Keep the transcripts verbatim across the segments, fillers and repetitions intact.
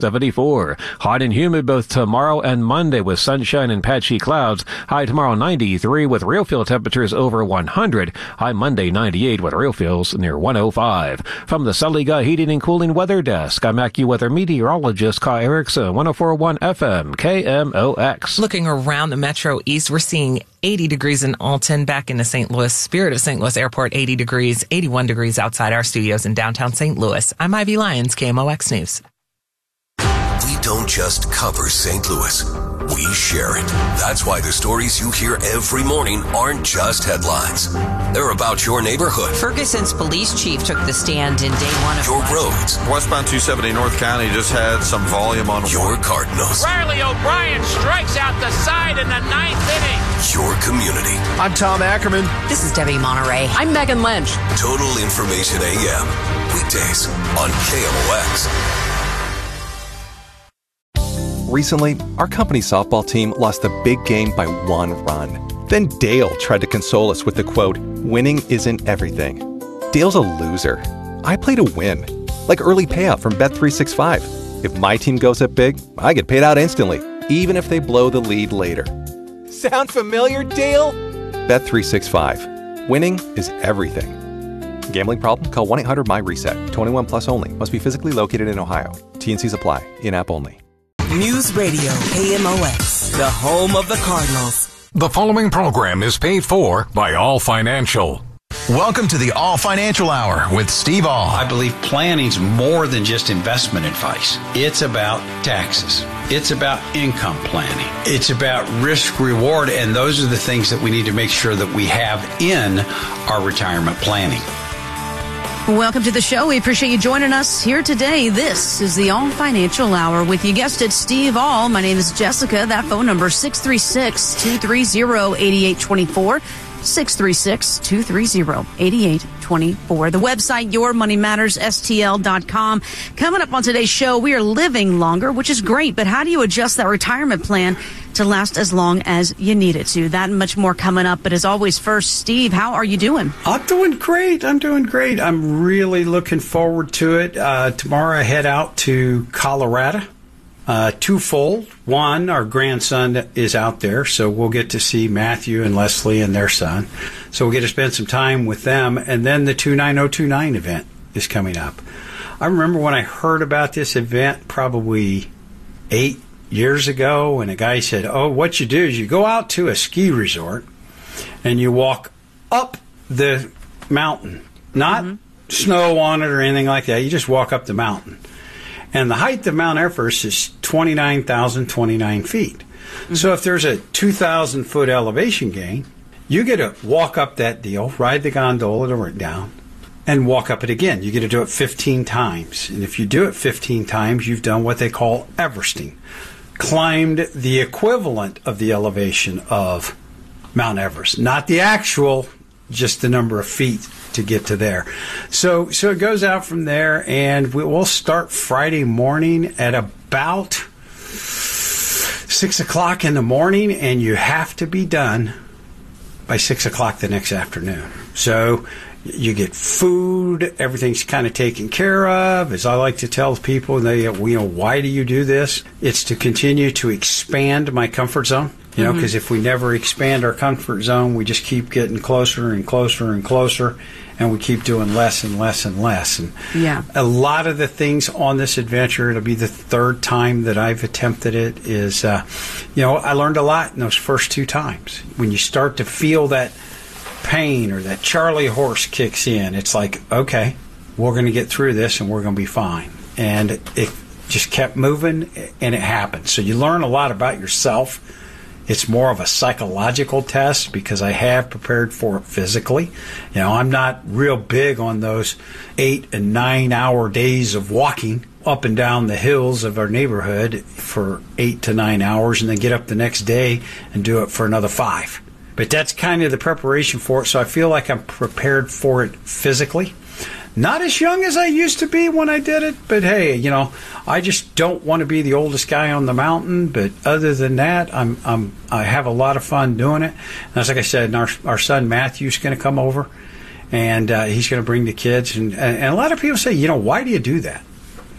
seventy-four. Hot and humid both tomorrow and Monday with sunshine and patchy clouds. High tomorrow ninety-three with real feel temperatures over one hundred. High Monday ninety-eight with real feels near one oh five. From the Saliga Heating and Cooling Weather Desk, I'm AccuWeather meteorologist Kai Erickson, one oh four point one F M, K M O X. Looking around the Metro East, we're seeing eighty degrees in Alton, back into Saint Louis. Spirit of Saint Louis Airport, eighty degrees, eighty-one degrees outside our studios in downtown Saint Louis. I'm Ivy Lyons, K M O X News. We don't just cover Saint Louis, we share it. That's why the stories you hear every morning aren't just headlines. They're about your neighborhood. Ferguson's police chief took the stand in day one of your roads. Westbound two seventy North County just had some volume on your Cardinals. Riley O'Brien strikes out the side in the ninth inning. Your community. I'm Tom Ackerman. This is Debbie Monterey. I'm Megan Lynch. Total Information A M. Weekdays on K M O X. Recently, our company softball team lost a big game by one run. Then Dale tried to console us with the quote, "Winning isn't everything." Dale's a loser. I play to win. Like early payout from Bet three sixty-five. If my team goes up big, I get paid out instantly, even if they blow the lead later. Sound familiar, Dale? Bet three sixty-five. Winning is everything. Gambling problem? Call one eight hundred M Y RESET. twenty-one plus only. Must be physically located in Ohio. T and Cs apply. In-app only. News Radio K M O X, the home of the Cardinals. The following program is paid for by All Financial. Welcome to the All Financial Hour with Steve All. I believe planning's more than just investment advice. It's about taxes. It's about income planning. It's about risk reward, and those are the things that we need to make sure that we have in our retirement planning. Welcome to the show. We appreciate you joining us here today. This is the All Financial Hour with, you guessed it, Steve All. My name is Jessica. That phone number is six three six, two three zero, eight eight two four. six three six, two three zero, eight eight two four. The website, your money matters S T L dot com. Coming up on today's show, we are living longer, which is great, but how do you adjust that retirement plan to last as long as you need it to? That and much more coming up. But as always, first, Steve, how are you doing? I'm doing great. I'm doing great. I'm really looking forward to it. Uh, tomorrow I head out to Colorado. Uh, twofold. One, our grandson is out there, so we'll get to see Matthew and Leslie and their son. So we'll get to spend some time with them. And then the two nine oh two nine event is coming up. I remember when I heard about this event probably eight years ago, and a guy said, oh, what you do is you go out to a ski resort and you walk up the mountain. Not mm-hmm. snow on it or anything like that. You just walk up the mountain. And the height of Mount Everest is twenty-nine thousand twenty-nine feet. Mm-hmm. So if there's a two thousand foot elevation gain, you get to walk up that deal, ride the gondola to it down, and walk up it again. You get to do it fifteen times. And if you do it fifteen times, you've done what they call Everesting. Climbed the equivalent of the elevation of Mount Everest. Not the actual, just the number of feet to get to there. So so it goes out from there, and we, we'll start Friday morning at about six o'clock in the morning, and you have to be done by six o'clock the next afternoon. So you get food, everything's kind of taken care of. As I like to tell people, they, you know, why do you do this? It's to continue to expand my comfort zone. You know, because mm-hmm. if we never expand our comfort zone, we just keep getting closer and closer and closer, and we keep doing less and less and less. And yeah. a lot of the things on this adventure, it'll be the third time that I've attempted it, is, uh, you know, I learned a lot in those first two times. When you start to feel that pain or that Charlie horse kicks in, it's like, okay, we're going to get through this and we're going to be fine. And it just kept moving, and it happened. So you learn a lot about yourself. It's more of a psychological test because I have prepared for it physically. You know, I'm not real big on those eight and nine hour days of walking up and down the hills of our neighborhood for eight to nine hours and then get up the next day and do it for another five. But that's kind of the preparation for it, so I feel like I'm prepared for it physically. Not as young as I used to be when I did it, but hey, you know, I just don't want to be the oldest guy on the mountain. But other than that, I'm, I'm, I have a lot of fun doing it. And as like I said, our, our son Matthew's going to come over, and uh, he's going to bring the kids. And, and a lot of people say, you know, why do you do that?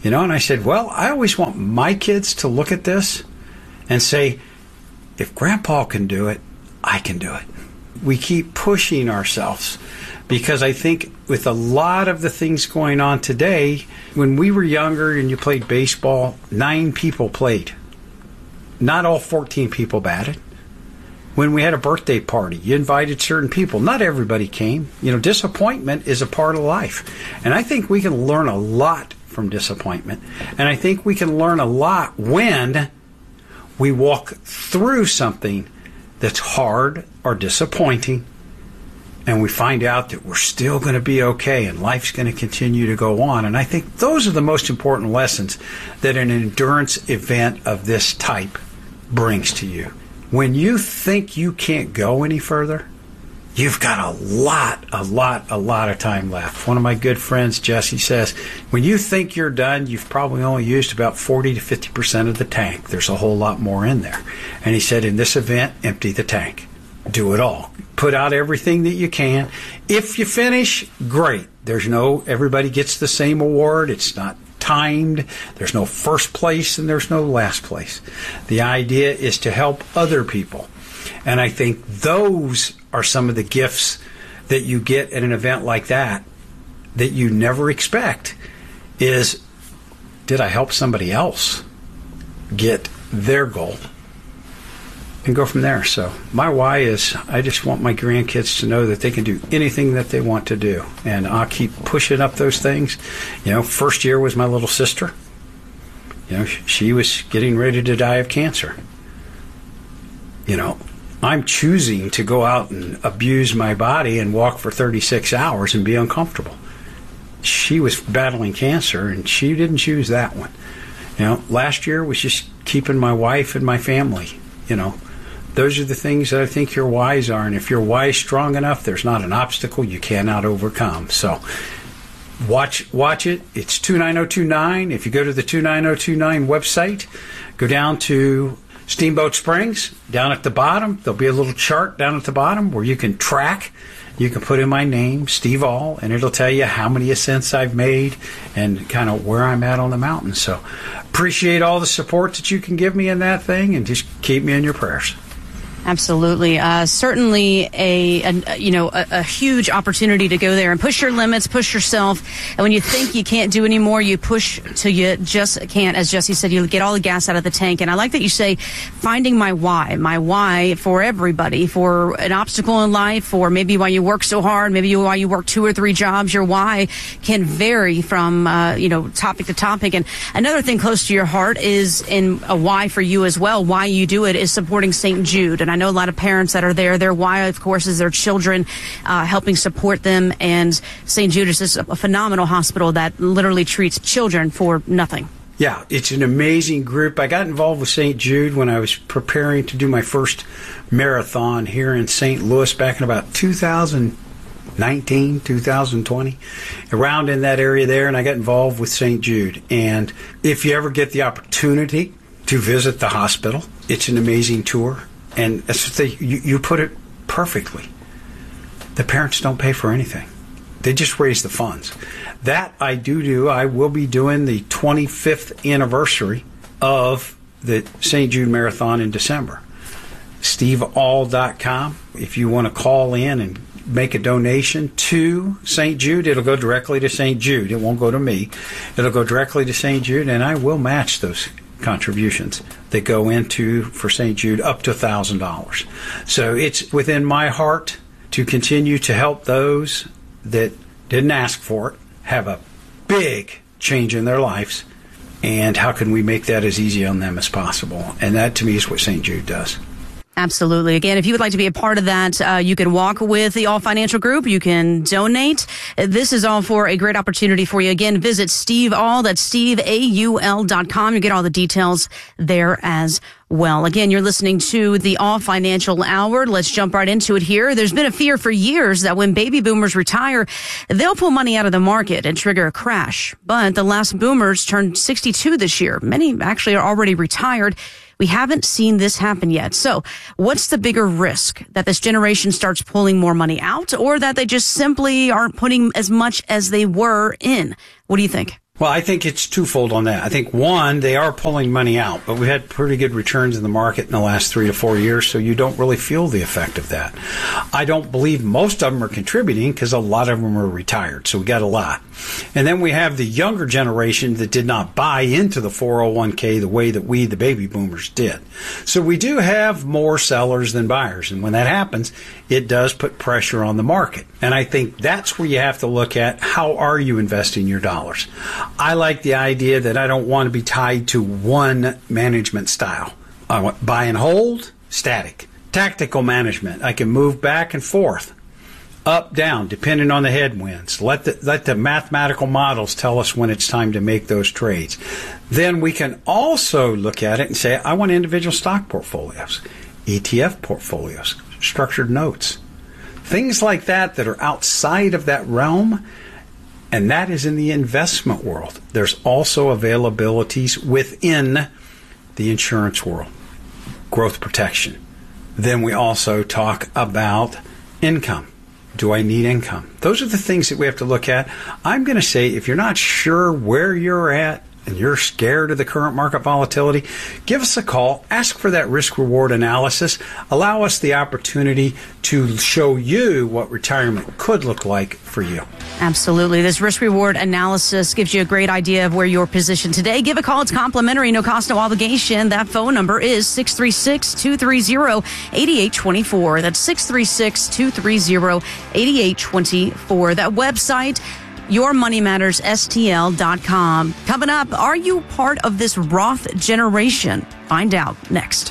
You know, and I said, well, I always want my kids to look at this and say, if Grandpa can do it, I can do it. We keep pushing ourselves because I think with a lot of the things going on today, when we were younger and you played baseball, nine people played. Not all fourteen people batted. When we had a birthday party, you invited certain people. Not everybody came. You know, disappointment is a part of life. And I think we can learn a lot from disappointment. And I think we can learn a lot when we walk through something that's hard or disappointing, and we find out that we're still going to be okay and life's going to continue to go on. And I think those are the most important lessons that an endurance event of this type brings to you. When you think you can't go any further, you've got a lot, a lot, a lot of time left. One of my good friends, Jesse, says, when you think you're done, you've probably only used about forty to fifty percent of the tank. There's a whole lot more in there. And he said, in this event, empty the tank. Do it all. Put out everything that you can. If you finish, great. There's no, everybody gets the same award. It's not timed. There's no first place and there's no last place. The idea is to help other people. And I think those are some of the gifts that you get at an event like that that you never expect is, did I help somebody else get their goal? And go from there. So my why is I just want my grandkids to know that they can do anything that they want to do. And I'll keep pushing up those things. You know, first year was my little sister. You know, she was getting ready to die of cancer. You know, I'm choosing to go out and abuse my body and walk for thirty-six hours and be uncomfortable. She was battling cancer, and she didn't choose that one. You know, last year was just keeping my wife and my family. You know, those are the things that I think your whys are. And if your why is strong enough, there's not an obstacle you cannot overcome. So watch watch it. It's two nine zero two nine. If you go to the two nine zero two nine website, go down to Steamboat Springs. Down at the bottom, there'll be a little chart down at the bottom where you can track. You can put in my name, Steve Ahl, and it'll tell you how many ascents I've made and kind of where I'm at on the mountain. So appreciate all the support that you can give me in that thing, and just keep me in your prayers. Absolutely. Uh, certainly a, a you know, a, a huge opportunity to go there and push your limits, push yourself. And when you think you can't do anymore, you push till you just can't. As Jesse said, you get all the gas out of the tank. And I like that you say, finding my why, my why for everybody, for an obstacle in life, or maybe why you work so hard, maybe why you work two or three jobs. Your why can vary from, uh, you know, topic to topic. And another thing close to your heart is, in a why for you as well, why you do it is supporting Saint Jude. And I know a lot of parents that are there. Their why, of course, is their children, uh, helping support them. And Saint Jude is just a phenomenal hospital that literally treats children for nothing. Yeah, it's an amazing group. I got involved with Saint Jude when I was preparing to do my first marathon here in Saint Louis back in about two thousand nineteen, two thousand twenty, around in that area there, and I got involved with Saint Jude. And if you ever get the opportunity to visit the hospital, it's an amazing tour. And that's what they, you, you put it perfectly. The parents don't pay for anything. They just raise the funds. That I do do. I will be doing the twenty-fifth anniversary of the Saint Jude Marathon in December. Steve Ahl dot com. If you want to call in and make a donation to Saint Jude, it'll go directly to Saint Jude. It won't go to me. It'll go directly to Saint Jude, and I will match those contributions that go into for Saint Jude up to one thousand dollars. So it's within my heart to continue to help those that didn't ask for it have a big change in their lives, and how can we make that as easy on them as possible? And that, to me, is what Saint Jude does. Absolutely. Again, if you would like to be a part of that, uh, you can walk with the Ahl Financial Group. You can donate. This is all for a great opportunity for you. Again, visit Steve Ahl. That's Steve A U L dot com. You get all the details there as well. Again, you're listening to the Ahl Financial Hour. Let's jump right into it here. There's been a fear for years that when baby boomers retire, they'll pull money out of the market and trigger a crash. But the last boomers turned sixty-two this year. Many actually are already retired. We haven't seen this happen yet. So what's the bigger risk? That this generation starts pulling more money out, or that they just simply aren't putting as much as they were in? What do you think? Well, I think it's twofold on that. I think, one, they are pulling money out, but we've had pretty good returns in the market in the last three to four years, so you don't really feel the effect of that. I don't believe most of them are contributing because a lot of them are retired, so we got a lot. And then we have the younger generation that did not buy into the four oh one k the way that we, the baby boomers, did. So we do have more sellers than buyers, and when that happens, it does put pressure on the market. And I think that's where you have to look at, how are you investing your dollars? I like the idea that I don't want to be tied to one management style. I want buy and hold, static. Tactical management, I can move back and forth, up, down, depending on the headwinds. Let the, let the mathematical models tell us when it's time to make those trades. Then we can also look at it and say, I want individual stock portfolios, E T F portfolios, structured notes, things like that that are outside of that realm. And that is in the investment world. There's also availabilities within the insurance world, growth protection. Then we also talk about income. Do I need income? Those are the things that we have to look at. I'm going to say, if you're not sure where you're at and you're scared of the current market volatility, give us a call. Ask for that risk-reward analysis. Allow us the opportunity to show you what retirement could look like for you. Absolutely. This risk-reward analysis gives you a great idea of where you're positioned today. Give a call. It's complimentary, no cost, no obligation. That phone number is six three six, two three zero, eight eight two four. That's six three six, two three zero, eight eight two four. That website, your money matters S T L dot com. Coming up, are you part of this Roth generation? Find out next.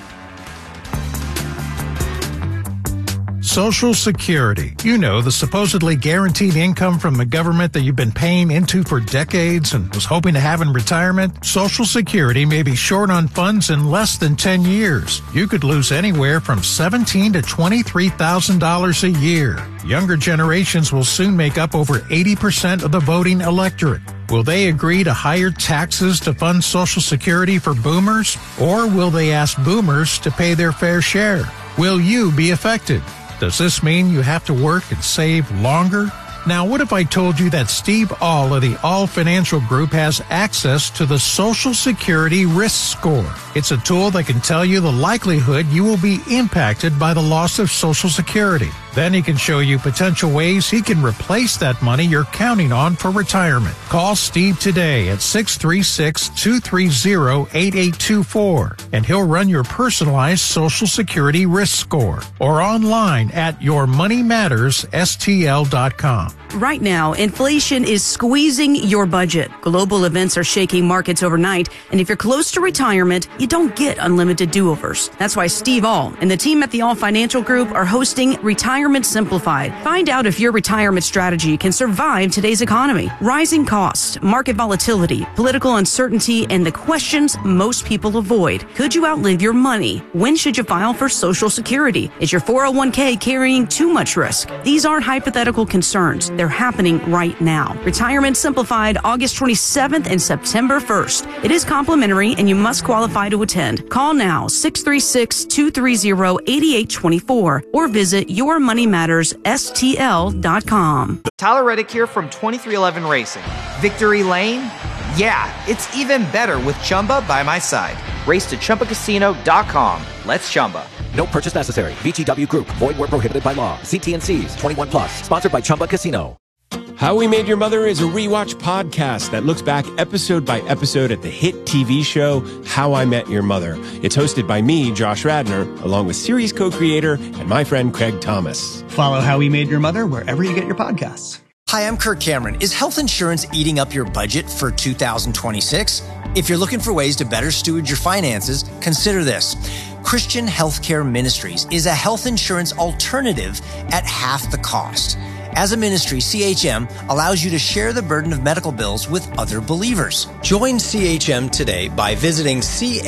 Social Security. You know, the supposedly guaranteed income from the government that you've been paying into for decades and was hoping to have in retirement. Social Security may be short on funds in less than ten years. You could lose anywhere from seventeen thousand to twenty-three thousand dollars a year. Younger generations will soon make up over eighty percent of the voting electorate. Will they agree to higher taxes to fund Social Security for boomers? Or will they ask boomers to pay their fair share? Will you be affected? Does this mean you have to work and save longer? Now, what if I told you that Steve All of the All Financial Group has access to the Social Security Risk Score? It's a tool that can tell you the likelihood you will be impacted by the loss of Social Security. Then he can show you potential ways he can replace that money you're counting on for retirement. Call Steve today at six three six, two three zero, eight eight two four, and he'll run your personalized Social Security risk score, or online at your money matters S T L dot com. Right now, inflation is squeezing your budget. Global events are shaking markets overnight, and if you're close to retirement, you don't get unlimited do-overs. That's why Steve All and the team at the All Financial Group are hosting Retirement Simplified. Find out if your retirement strategy can survive today's economy. Rising costs, market volatility, political uncertainty, and the questions most people avoid. Could you outlive your money? When should you file for Social Security? Is your four oh one k carrying too much risk? These aren't hypothetical concerns. They're happening right now. Retirement Simplified, August twenty-seventh and September first. It is complimentary and you must qualify to attend. Call now, six three six, two three zero, eight eight two four, or visit your money matters S T L dot com. Tyler Reddick here from twenty-three eleven Racing. Victory Lane? Yeah, it's even better with Chumba by my side. Race to Chumba Casino dot com. Let's Chumba. No purchase necessary. V G W Group. Void where prohibited by law. See T and C's. twenty-one plus. Sponsored by Chumba Casino. How We Made Your Mother is a rewatch podcast that looks back episode by episode at the hit T V show How I Met Your Mother. It's hosted by me, Josh Radnor, along with series co-creator and my friend Craig Thomas. Follow How We Made Your Mother wherever you get your podcasts. Hi, I'm Kirk Cameron. Is health insurance eating up your budget for two thousand twenty-six? If you're looking for ways to better steward your finances, consider this. Christian Healthcare Ministries is a health insurance alternative at half the cost. As a ministry, C H M allows you to share the burden of medical bills with other believers. Join C H M today by visiting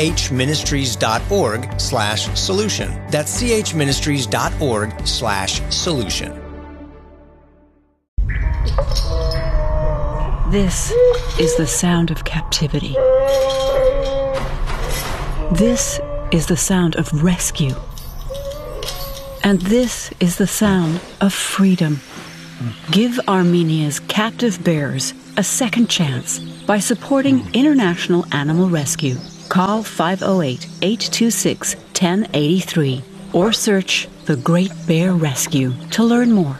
chministries.org slash solution. That's chministries.org slash solution. This is the sound of captivity. This is the sound of rescue. And this is the sound of freedom. Give Armenia's captive bearers a second chance by supporting International Animal Rescue. Call five oh eight, eight two six, one oh eight three or search The Great Bear Rescue to learn more.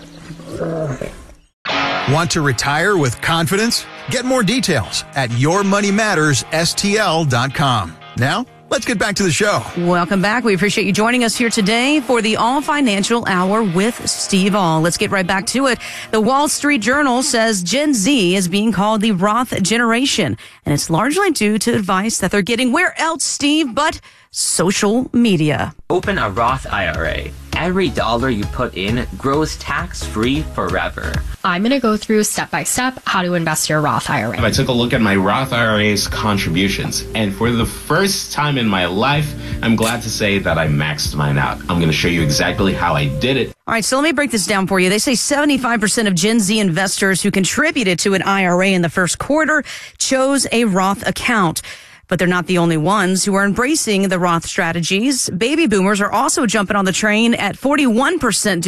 Want to retire with confidence? Get more details at your money matters S T L dot com. Now, let's get back to the show. Welcome back. We appreciate you joining us here today for the All Financial Hour with Steve All. Let's get right back to it. The Wall Street Journal says Gen Z is being called the Roth generation, and it's largely due to advice that they're getting where else, Steve, but social media. Open a Roth I R A. Every dollar you put in grows tax-free forever. I'm going to go through step-by-step how to invest your Roth I R A. I took a look at my Roth I R A's contributions, and for the first time in my life, I'm glad to say that I maxed mine out. I'm going to show you exactly how I did it. All right, so let me break this down for you. They say seventy-five percent of Gen Z investors who contributed to an I R A in the first quarter chose a Roth account. But they're not the only ones who are embracing the Roth strategies. Baby boomers are also jumping on the train at forty-one percent